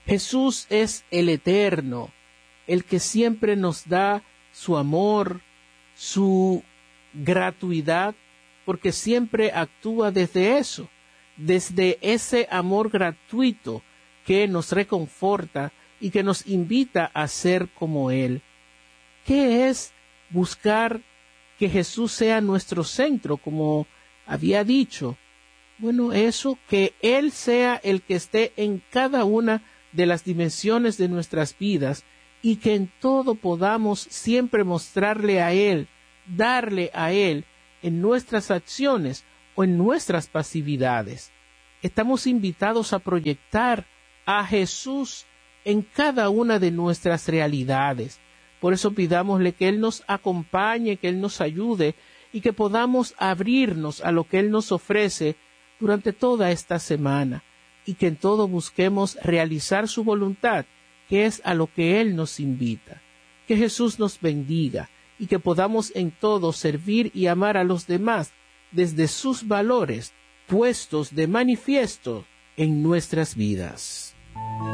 Jesús es el eterno, el que siempre nos da su amor, su gratuidad, porque siempre actúa desde eso, desde ese amor gratuito que nos reconforta y que nos invita a ser como Él. ¿Qué es buscar que Jesús sea nuestro centro, como había dicho? Bueno, eso, que Él sea el que esté en cada una de las dimensiones de nuestras vidas y que en todo podamos siempre mostrarle a Él, darle a Él en nuestras acciones o en nuestras pasividades. Estamos invitados a proyectar a Jesús en cada una de nuestras realidades. Por eso pidámosle que Él nos acompañe, que Él nos ayude y que podamos abrirnos a lo que Él nos ofrece durante toda esta semana y que en todo busquemos realizar su voluntad, que es a lo que Él nos invita. Que Jesús nos bendiga y que podamos en todo servir y amar a los demás desde sus valores puestos de manifiesto en nuestras vidas.